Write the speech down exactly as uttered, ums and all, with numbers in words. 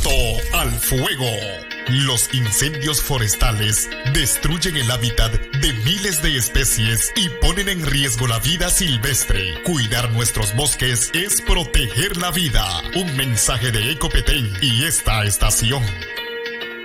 Alto al fuego. Los incendios forestales destruyen el hábitat de miles de especies y ponen en riesgo la vida silvestre. Cuidar nuestros bosques es proteger la vida. Un mensaje de Ecopetén y esta estación.